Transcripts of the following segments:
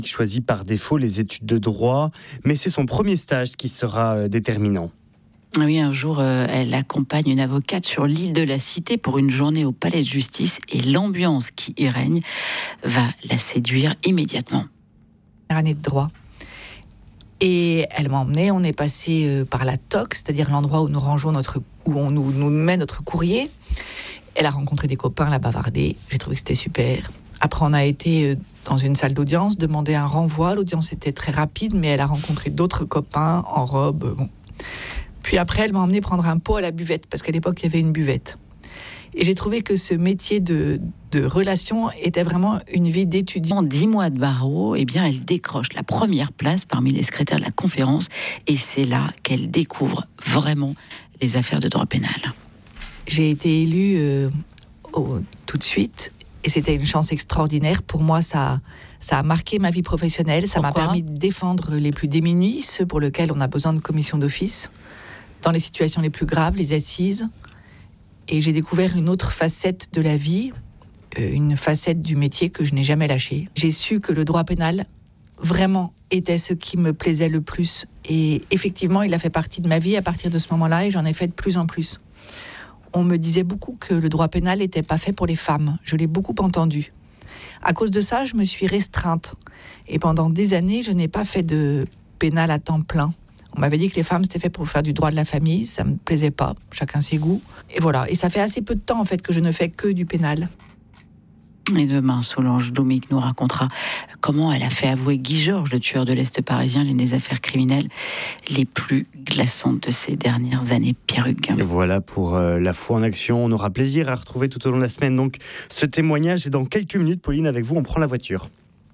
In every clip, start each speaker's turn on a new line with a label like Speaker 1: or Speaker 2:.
Speaker 1: Il choisit par défaut les études de droit, mais c'est son premier stage qui sera déterminant.
Speaker 2: Oui, un jour, elle accompagne une avocate sur l'île de la Cité pour une journée au palais de justice et l'ambiance qui y règne va la séduire immédiatement.
Speaker 3: Année de droit. Et elle m'a emmenée, on est passé par la TOC, c'est-à-dire l'endroit où nous rangeons où on nous met notre courrier. Elle a rencontré des copains, elle a bavardé, j'ai trouvé que c'était super. Après, on a été dans une salle d'audience, demandé un renvoi, l'audience était très rapide, mais elle a rencontré d'autres copains en robe, bon. Puis après, elle m'a emmené prendre un pot à la buvette, parce qu'à l'époque, il y avait une buvette. Et j'ai trouvé que ce métier de relation était vraiment une vie d'étudiant.
Speaker 2: En 10 mois de barreau, eh bien, elle décroche la première place parmi les secrétaires de la conférence. Et c'est là qu'elle découvre vraiment les affaires de droit pénal.
Speaker 3: J'ai été élue tout de suite, et c'était une chance extraordinaire. Pour moi, ça a marqué ma vie professionnelle. Ça m'a permis de défendre les plus démunis, ceux pour lesquels on a besoin de commission d'office, dans les situations les plus graves, les assises. Et j'ai découvert une autre facette de la vie, une facette du métier que je n'ai jamais lâchée. J'ai su que le droit pénal, vraiment, était ce qui me plaisait le plus. Et effectivement, il a fait partie de ma vie à partir de ce moment-là, et j'en ai fait de plus en plus. On me disait beaucoup que le droit pénal n'était pas fait pour les femmes. Je l'ai beaucoup entendu. À cause de ça, je me suis restreinte. Et pendant des années, je n'ai pas fait de pénal à temps plein. On m'avait dit que les femmes, c'était fait pour faire du droit de la famille. Ça ne me plaisait pas. Chacun ses goûts. Et voilà. Et ça fait assez peu de temps, en fait, que je ne fais que du pénal.
Speaker 2: Et demain, Solange Doumic nous racontera comment elle a fait avouer Guy Georges, le tueur de l'Est parisien, l'une des affaires criminelles les plus glaçantes de ces dernières années. Pierre Hugues.
Speaker 1: Voilà pour la foi en action. On aura plaisir à retrouver tout au long de la semaine donc ce témoignage. Et dans quelques minutes, Pauline, avec vous, on prend la voiture.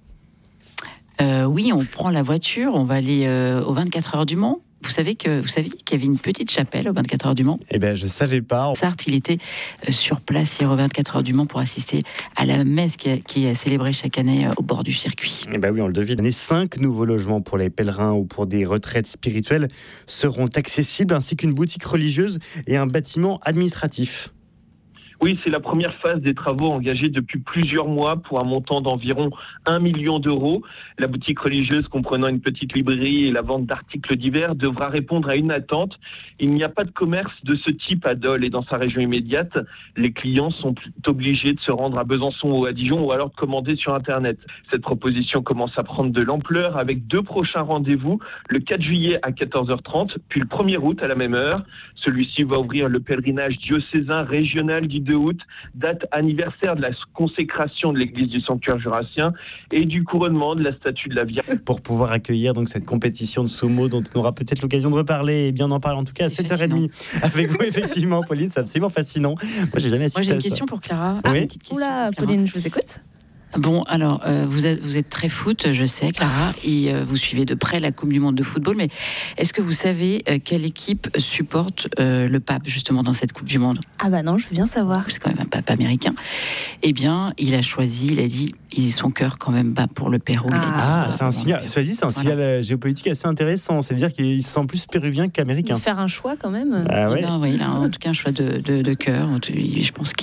Speaker 2: Oui, on prend la voiture, on va aller aux 24 heures du Mans. Vous saviez qu'il y avait une petite chapelle aux 24 heures du Mans ?
Speaker 1: Eh bien, je ne savais pas.
Speaker 2: Sartre, il était sur place hier aux 24 heures du Mans pour assister à la messe qui est célébrée chaque année au bord du circuit.
Speaker 1: Eh bien oui, on le devine. 5 nouveaux logements pour les pèlerins ou pour des retraites spirituelles seront accessibles, ainsi qu'une boutique religieuse et un bâtiment administratif.
Speaker 4: Oui, c'est la première phase des travaux engagés depuis plusieurs mois pour un montant d'environ 1 million d'euros. La boutique religieuse comprenant une petite librairie et la vente d'articles divers devra répondre à une attente. Il n'y a pas de commerce de ce type à Dole et dans sa région immédiate. Les clients sont obligés de se rendre à Besançon ou à Dijon ou alors de commander sur Internet. Cette proposition commence à prendre de l'ampleur avec 2 prochains rendez-vous, le 4 juillet à 14h30, puis le 1er août à la même heure. Celui-ci va ouvrir le pèlerinage diocésain régional du 2 août, date anniversaire de la consécration de l'église du sanctuaire jurassien et du couronnement de la statue de la Vierge.
Speaker 1: Pour pouvoir accueillir donc cette compétition de sumo dont on aura peut-être l'occasion de reparler et bien en parler en tout cas à 7h30 avec vous effectivement Pauline, c'est absolument fascinant. Moi j'ai jamais assisté à ça.
Speaker 2: Moi j'ai une question pour Clara.
Speaker 1: Oui.
Speaker 2: Une petite question
Speaker 5: Oula,
Speaker 2: pour Clara.
Speaker 5: Pauline, je vous écoute.
Speaker 2: Bon, alors, vous êtes très foot, je sais, Clara, et vous suivez de près la Coupe du Monde de football, mais est-ce que vous savez quelle équipe supporte le pape, justement, dans cette Coupe du Monde ?
Speaker 5: Ah bah non, je veux bien savoir.
Speaker 2: C'est quand même un pape américain. Eh bien, il a dit, son cœur quand même bat pour le Pérou.
Speaker 1: C'est un signal, signal géopolitique assez intéressant, c'est-à-dire qu'il se sent plus péruvien qu'américain.
Speaker 5: Faire un choix quand même.
Speaker 1: Ah ouais.
Speaker 2: Oui, il a en tout cas un choix de cœur, je pense